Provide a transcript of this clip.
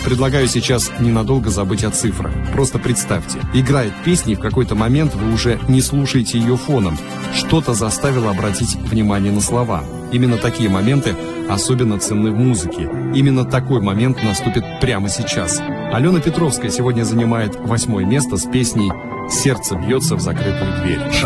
Предлагаю сейчас ненадолго забыть о цифрах. Просто представьте, играет песня, и в какой-то момент вы уже не слушаете ее фоном. Что-то заставило обратить внимание на слова. Именно такие моменты особенно ценны в музыке. Именно такой момент наступит прямо сейчас. Алена Петровская сегодня занимает 8-е место с песней «Сердце бьется в закрытую дверь».